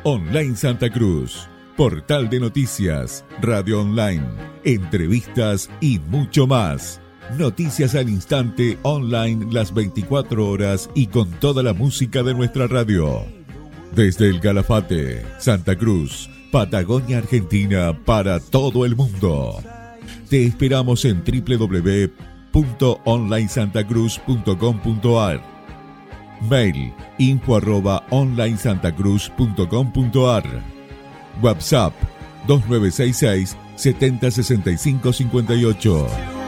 Online Santa Cruz, portal de noticias, radio online, entrevistas y mucho más. Noticias al instante, online las 24 horas y con toda la música de nuestra radio. Desde el Calafate, Santa Cruz, Patagonia, Argentina, para todo el mundo. Te esperamos en www.onlinesantacruz.com.ar. Mail info@onlinesantacruz.com.ar. WhatsApp 2966 7065 58.